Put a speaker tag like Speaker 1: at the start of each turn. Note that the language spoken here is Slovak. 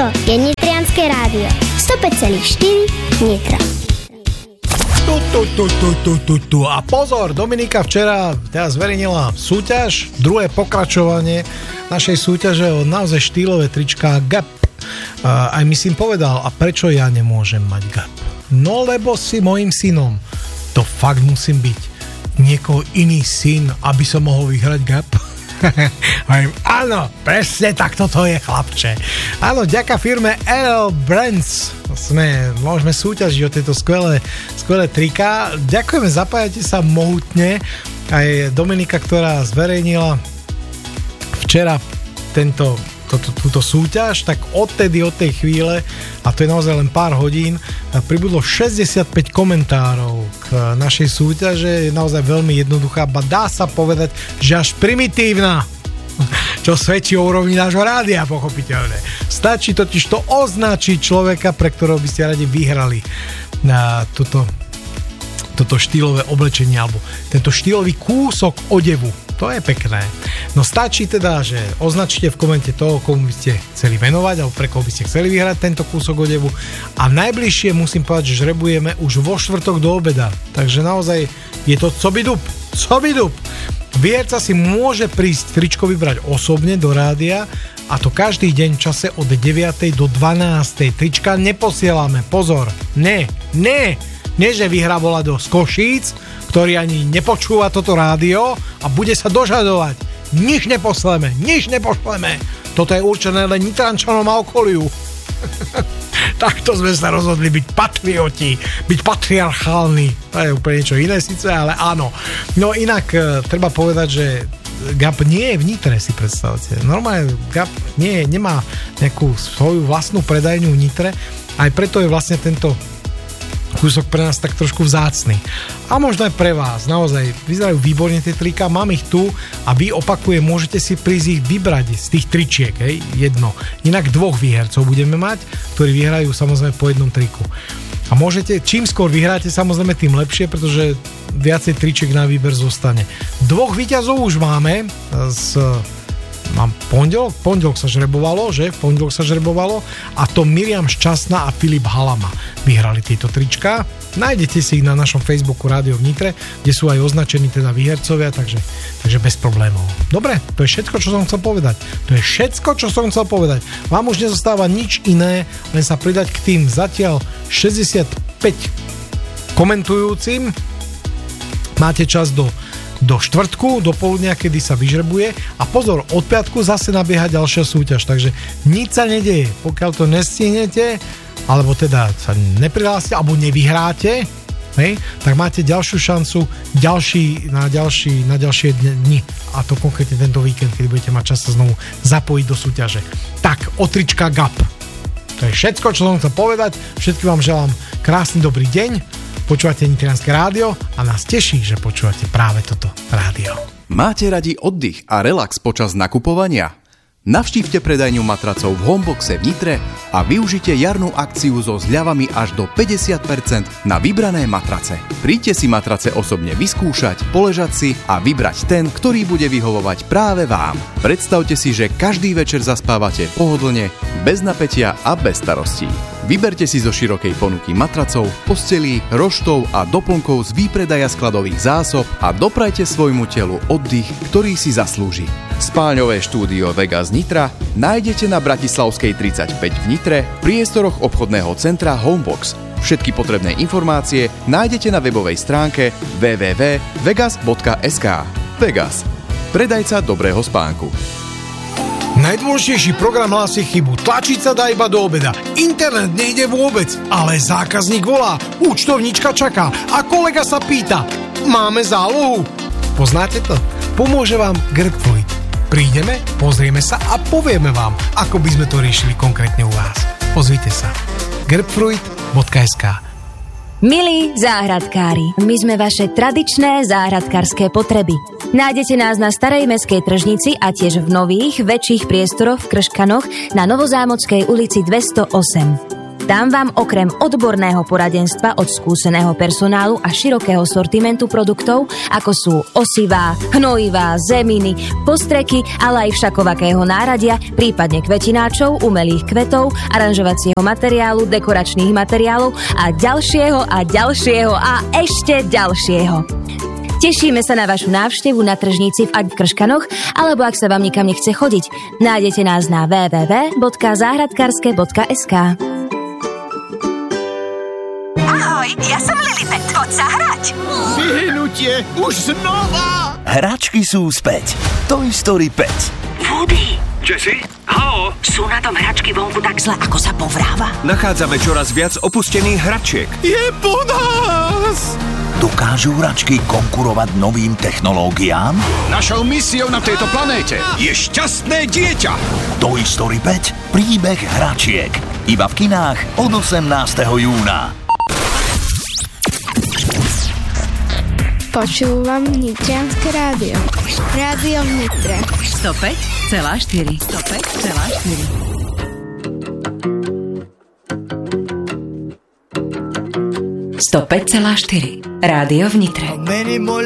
Speaker 1: Toto je Nitrianske rádio 105,4 Nitra.
Speaker 2: A pozor, Dominika včera zverejnila súťaž, druhé pokračovanie našej súťaže o naozaj štýlové tričká Gap. Aj mi syn povedal, a prečo ja nemôžem mať Gap? No lebo si mojím synom. To fakt musím byť niekoho iný syn, aby som mohol vyhrať Gap? Áno, presne tak toto je, chlapče. Áno, ďaká firme LL Brands môžeme súťažiť o tieto skvelé triká. Ďakujeme, zapájate sa mohutne. Aj Dominika, ktorá zverejnila včera túto súťaž, tak od tej chvíle, a to je naozaj len pár hodín, pribudlo 65 komentárov k našej súťaže. Je naozaj veľmi jednoduchá, dá sa povedať, že až primitívna, čo svedčí o úrovni nášho rádia, pochopiteľne. Stačí totiž to označiť človeka, pre ktorého by ste radi vyhrali na toto štýlové oblečenie, alebo tento štýlový kúsok odevu. To je pekné. No stačí teda, že označíte v komente toho, komu by ste chceli venovať, alebo pre koho by ste chceli vyhrať tento kúsok odevu. A najbližšie musím povedať, že žrebujeme už vo štvrtok do obeda. Takže naozaj je to cobidup. Výherca si môže prísť tričko vybrať osobne do rádia, a to každý deň v čase od 9. do 12. Trička neposielame. Pozor. Nie, že vyhrá volado z Košíc, ktorý ani nepočúva toto rádio a bude sa dožadovať. Nič nepošleme. Toto je určené len Nitrančanom a okoliu. Takto sme sa rozhodli byť patrioti, byť patriarchálni. To je úplne niečo iné síce, ale áno. No inak treba povedať, že Gap nie je v Nitre, si predstavte. Normálne Gap nemá nejakú svoju vlastnú predajňu v Nitre, aj preto je vlastne tento kúsok pre nás tak trošku vzácny. A možno aj pre vás. Naozaj vyzerajú výborne tie triká. Mám ich tu a vy, opakujem, môžete si prísť ich vybrať z tých tričiek. Jedno. Inak 2 výhercov budeme mať, ktorí vyhrajú samozrejme po jednom triku. A môžete, čím skôr vyhráte, samozrejme tým lepšie, pretože viacej tričiek na výber zostane. 2 víťazov už máme mám pondelok sa žrebovalo, že? V pondelok sa žrebovalo a to Miriam Šťastná a Filip Halama vyhrali tieto trička. Nájdete si ich na našom Facebooku Rádio v Nitre, kde sú aj označení teda výhercovia, takže bez problémov. Dobre, to je všetko, čo som chcel povedať. Vám už nezostáva nič iné, len sa pridať k tým zatiaľ 65 komentujúcim. Máte čas do štvrtku, do poludnia, kedy sa vyžrebuje, a pozor, od piatku zase nabieha ďalšia súťaž, takže nič sa nedeje, pokiaľ to nestihnete, alebo teda sa neprihlásite, alebo nevyhráte, tak máte ďalšiu šancu na ďalšie dni, a to konkrétne tento víkend, kedy budete mať čas sa znovu zapojiť do súťaže. Tak, o trička Gap. To je všetko, čo som chcel povedať. Všetkým vám želám krásny dobrý deň. Počúvate Nitrianske rádio a nás teší, že počúvate práve toto rádio.
Speaker 3: Máte radi oddych a relax počas nakupovania? Navštívte predajňu matracov v Homeboxe v Nitre a využite jarnú akciu so zľavami až do 50% na vybrané matrace. Príďte si matrace osobne vyskúšať, poležať si a vybrať ten, ktorý bude vyhovovať práve vám. Predstavte si, že každý večer zaspávate pohodlne, bez napätia a bez starostí. Vyberte si zo širokej ponuky matracov, postelí, roštov a doplnkov z výpredaja skladových zásob a doprajte svojmu telu oddych, ktorý si zaslúži. Spáľňové štúdio Vegas Nitra nájdete na Bratislavskej 35 v Nitre, v priestoroch obchodného centra Homebox. Všetky potrebné informácie nájdete na webovej stránke www.vegas.sk. Vegas. Predajca dobrého spánku.
Speaker 2: Najdôležitejší program hlási chybu. Tlačica dá iba do obeda. Internet nejde vôbec, ale zákazník volá, účtovníčka čaká a kolega sa pýta: máme zálohu? Poznáte to? Pomôže vám Grapefruit. Prídeme, pozrieme sa a povieme vám, ako by sme to riešili konkrétne u vás. Pozrite sa. grapefruit.sk.
Speaker 4: Milí záhradkári, my sme vaše tradičné záhradkárske potreby. Nájdete nás na Starej mestskej tržnici a tiež v nových, väčších priestoroch v Krškanoch na Novozámockej ulici 208. Tam vám okrem odborného poradenstva od skúseného personálu a širokého sortimentu produktov, ako sú osivá, hnojivá, zeminy, postreky, ale aj všakovakého náradia, prípadne kvetináčov, umelých kvetov, aranžovacieho materiálu, dekoračných materiálov a ďalšieho a ďalšieho a ešte ďalšieho. Tešíme sa na vašu návštevu na tržnici v Krškanoch, alebo ak sa vám nikam nechce chodiť, nájdete nás na www.zahradkarske.sk.
Speaker 5: Ahoj, ja som Lilibet, poď sa hrať.
Speaker 6: Vyhnutie, už znova.
Speaker 7: Hračky sú späť. Toy Story 5.
Speaker 5: Woody,
Speaker 6: Jessie, halo.
Speaker 5: sú na tom hračky vonku tak zle, ako sa povráva?
Speaker 6: Nachádzame čoraz viac opustených hračiek. Je po nás.
Speaker 7: Dokážu hračky konkurovať novým technológiám?
Speaker 6: Našou misiou na tejto planéte je šťastné dieťa.
Speaker 7: Toy Story 5. Príbeh hračiek. Iba v kinách od 18. júna.
Speaker 8: Počúvam Nitrianske rádio. Rádio v Nitre.
Speaker 9: 105,4. 105,4. Rádio v Nitre.